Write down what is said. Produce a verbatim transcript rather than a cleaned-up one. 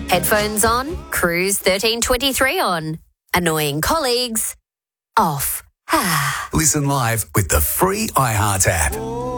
Headphones on, Cruise thirteen twenty-three on. Annoying colleagues, off. Listen live with the free iHeart app.